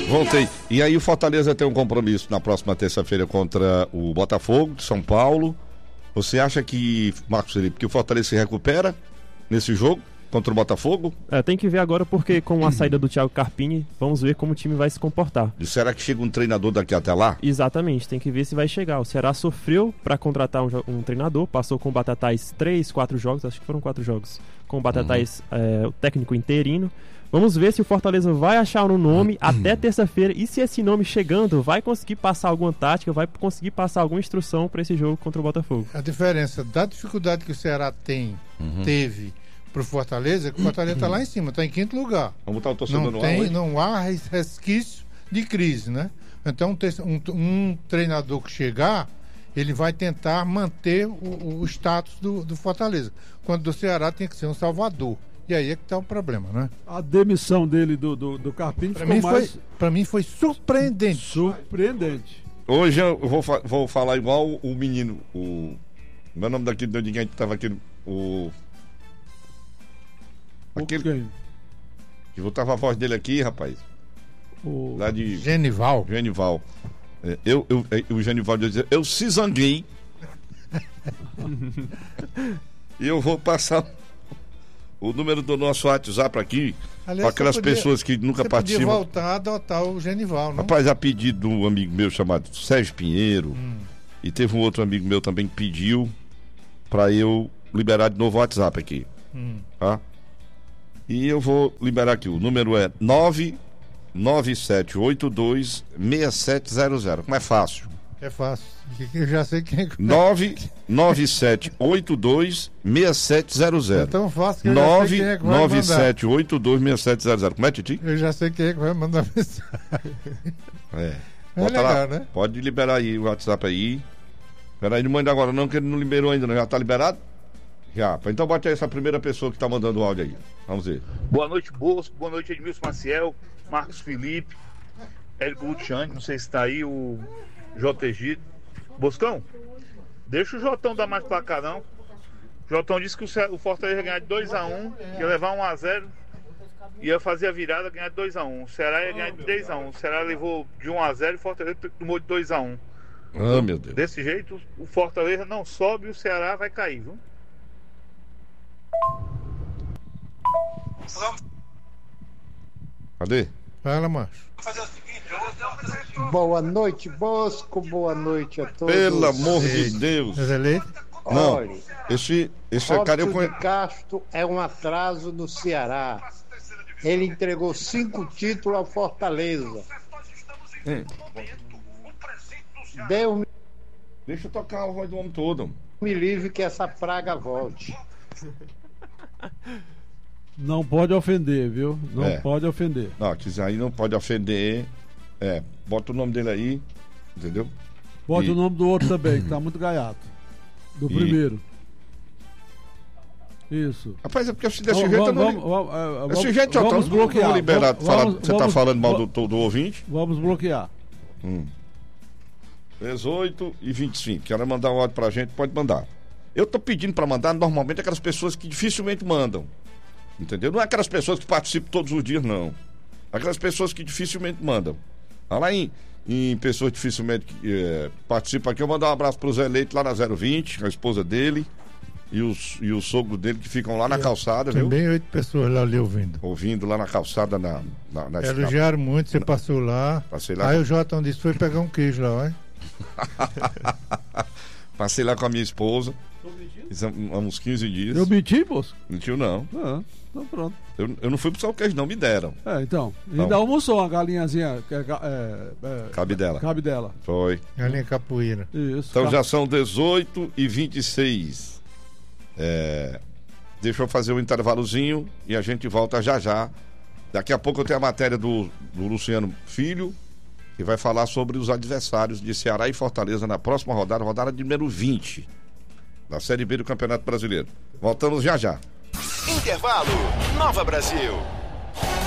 Voltei. E aí o Fortaleza tem um compromisso na próxima terça-feira contra o Botafogo de São Paulo. Você acha que, Marcos Felipe, que o Fortaleza se recupera nesse jogo contra o Botafogo? Tem que ver agora porque com a saída do Thiago Carpini, vamos ver como o time vai se comportar. E será que chega um treinador daqui até lá? Exatamente, tem que ver se vai chegar. O Ceará sofreu para contratar um treinador, passou com o Batatais 4 jogos, acho que foram 4 jogos, com o Batatais, o técnico interino. Vamos ver se o Fortaleza vai achar um nome até terça-feira e se esse nome chegando vai conseguir passar alguma tática, vai conseguir passar alguma instrução para esse jogo contra o Botafogo. A diferença da dificuldade que o Ceará teve pro Fortaleza é que o Fortaleza está lá em cima, está em 5º lugar. Vamos botar o torcedor no ar hoje? Não há resquício de crise, né? Então um treinador que chegar, ele vai tentar manter o status do Fortaleza. Quando do Ceará tem que ser um salvador. E aí é que está o problema, né? A demissão dele do Carpini para mim foi surpreendente. Surpreendente. Hoje eu vou falar igual o menino, meu nome daqui de ninguém que estava aqui, aquele que voltava a voz dele aqui, rapaz. Lá de Genival. O Genival dizia, eu se zanguei. E eu vou passar o número do nosso WhatsApp aqui, para aquelas pessoas que nunca participam. Podia voltar a adotar o Genival, não? Rapaz, a pedido de um amigo meu chamado Sérgio Pinheiro, e teve um outro amigo meu também que pediu para eu liberar de novo o WhatsApp aqui. Tá? E eu vou liberar aqui. O número é 997826700. Como é fácil? É fácil. Eu já sei quem é. 997826700. É tão fácil que eu já sei quem é que vai mandar. 997826700. Como é, Titi? Eu já sei quem é que vai mandar mensagem. Bota legal, lá, né? Pode liberar aí o WhatsApp aí. Peraí, não manda agora não, que ele não liberou ainda, não. Já tá liberado? Já. Então bote aí essa primeira pessoa que tá mandando o áudio aí. Vamos ver. Boa noite, Bosco. Boa noite, Edmilson Maciel, Marcos Felipe, Érico Luciani, não sei se tá aí, o JG. Boscão, deixa o Jotão dar mais placar, não. O Jotão disse que o Fortaleza ia ganhar de 2-1, ia levar 1-0, ia fazer a virada, ganhar de 2-1. O Ceará ia ganhar de 3-1. O Ceará levou de 1-0 e o Fortaleza tomou de 2-1. Ah, meu Deus. Desse jeito, o Fortaleza não sobe e o Ceará vai cair, viu? Cadê? Fala, macho. Boa noite, Bosco. Boa noite a todos. Pelo amor de Deus. Não, Olha, esse cara eu conheço. Castro é um atraso no Ceará. Ele entregou 5 títulos ao Fortaleza. Deus Deixa eu tocar a voz do homem todo. me livre que essa praga volte. Não pode ofender, viu? Não pode ofender. Não, que aí não pode ofender. Bota o nome dele aí, entendeu? Bota o nome do outro também, que tá muito gaiato. Do primeiro. Isso. Rapaz, é porque se desse jeito eu não... Desse jeito eu vamos bloquear. Não liberar, você tá falando mal do ouvinte? Vamos bloquear. 18h25. Quer mandar um áudio pra gente? Pode mandar. Eu tô pedindo pra mandar normalmente aquelas pessoas que dificilmente mandam. Entendeu? Não é aquelas pessoas que participam todos os dias, não. Aquelas pessoas que dificilmente mandam. Lá em pessoas dificilmente participam aqui, eu mando um abraço pro Zé Leite lá na 020, a esposa dele e o sogro dele que ficam lá na calçada, viu? Também 8 pessoas lá ali ouvindo. Ouvindo lá na calçada na elogiaram muito, você passou lá. Passei lá. Aí o Jotão disse, foi pegar um queijo lá, olha. Passei lá com a minha esposa. Há uns 15 dias. Eu menti, moço? Mentiu, não. Então pronto. Eu não fui buscar o queijo, não, me deram. Então. Ainda almoçou uma galinhazinha. Cabe dela. Cabe dela. Foi. Galinha capoeira. Isso. Então já são 18h26. Deixa eu fazer um intervalozinho e a gente volta já já. Daqui a pouco eu tenho a matéria do Luciano Filho, que vai falar sobre os adversários de Ceará e Fortaleza na próxima rodada de número 20 da Série B do Campeonato Brasileiro. Voltamos já já. Intervalo, Nova Brasil.